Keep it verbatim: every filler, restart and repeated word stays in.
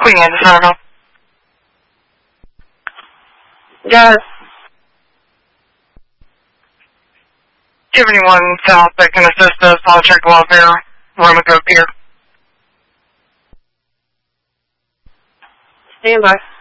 Queen Anderson. Yes. Do you have anyone south that can assist us on check welfare? Roman Coke here. Stand by.